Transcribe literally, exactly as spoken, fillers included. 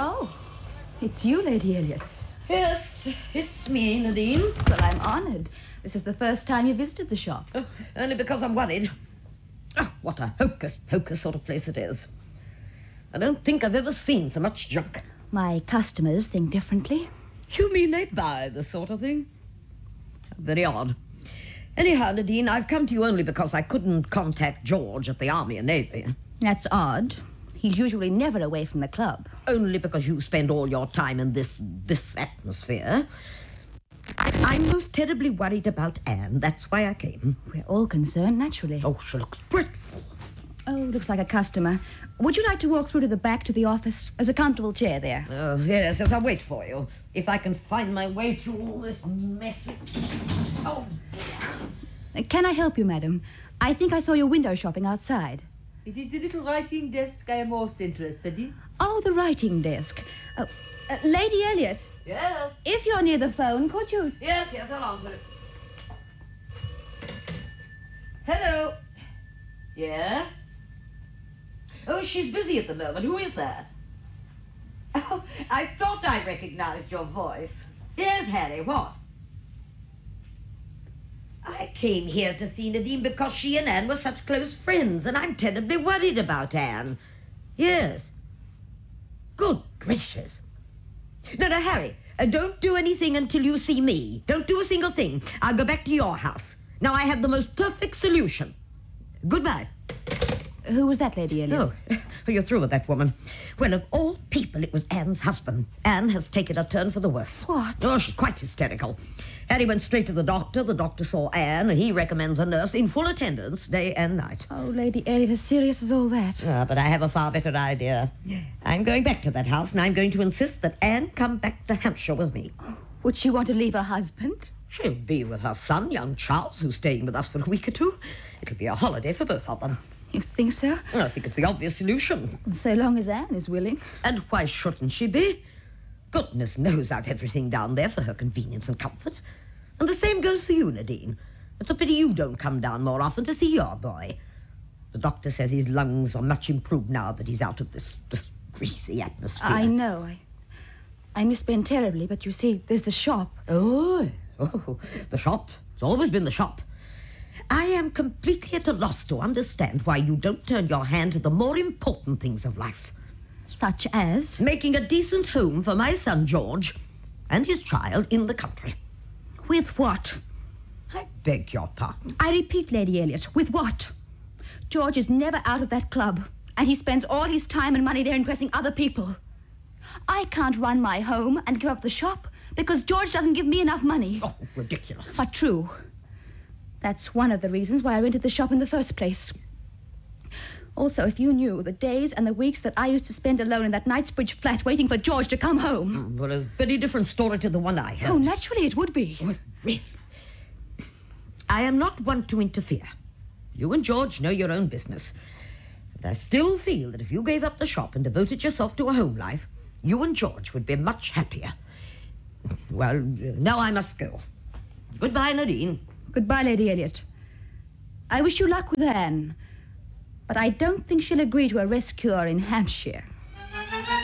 Oh, it's you, Lady Elliot. Yes, it's me, Nadine. Well, I'm honoured. This is the first time you visited the shop. Oh, only because I'm worried. Oh, what a hocus-pocus sort of place it is. I don't think I've ever seen so much junk. My customers think differently. You mean they buy this sort of thing? Very odd. Anyhow, Nadine, I've come to you only because I couldn't contact George at the Army and Navy. That's odd. He's usually never away from the club. Only because you spend all your time in this, this atmosphere. I, I'm most terribly worried about Anne. That's why I came. We're all concerned, naturally. Oh, she looks dreadful. Oh, looks like a customer. Would you like to walk through to the back to the office? There's a comfortable chair there. Oh, yes, yes, I'll wait for you. If I can find my way through all this mess. Oh, Uh, Can I help you, madam? I think I saw you window shopping outside. It is the little writing desk I am most interested in. Oh, the writing desk. Oh, uh, Lady Elliot, yes, if you're near the phone, could you... yes, yes, I'll answer it. Hello. Yes? Oh, she's busy at the moment. Who is that? Oh, I thought I recognized your voice. Yes, Harry, what? I came here to see Nadine because she and Anne were such close friends, and I'm terribly worried about Anne. Yes. Good gracious. No, no, Harry, uh, don't do anything until you see me. Don't do a single thing. I'll go back to your house. Now I have the most perfect solution. Goodbye. Who was that, Lady Elliot? Oh, you're through with that woman. Well, of all people, it was Anne's husband. Anne has taken a turn for the worse. What? Oh, she's quite hysterical. Harry went straight to the doctor. The doctor saw Anne, and he recommends a nurse in full attendance day and night. Oh, Lady Elliot, as serious as all that. Ah, but I have a far better idea. I'm going back to that house, and I'm going to insist that Anne come back to Hampshire with me. Would she want to leave her husband? She'll be with her son, young Charles, who's staying with us for a week or two. It'll be a holiday for both of them. You think so? Well, I think it's the obvious solution. So long as Anne is willing. And why shouldn't she be? Goodness knows I've everything down there for her convenience and comfort. And the same goes for you, Nadine. It's a pity you don't come down more often to see your boy. The doctor says his lungs are much improved now that he's out of this, this greasy atmosphere. I know. I, I miss Ben terribly, but you see, there's the shop. Oh, oh, the shop. It's always been the shop. I am completely at a loss to understand why you don't turn your hand to the more important things of life. Such as? Making a decent home for my son, George, and his child in the country. With what? I beg your pardon. I repeat, Lady Elliot, with what? George is never out of that club, and he spends all his time and money there impressing other people. I can't run my home and give up the shop because George doesn't give me enough money. Oh, ridiculous. But true. That's one of the reasons why I rented the shop in the first place. Also, if you knew the days and the weeks that I used to spend alone in that Knightsbridge flat waiting for George to come home. Mm, well, a very different story to the one I heard. Oh, naturally it would be. Well, really. I am not one to interfere. You and George know your own business. But I still feel that if you gave up the shop and devoted yourself to a home life, you and George would be much happier. Well, now I must go. Goodbye, Nadine. Goodbye, Lady Elliot. I wish you luck with Anne, but I don't think she'll agree to a rest cure in Hampshire.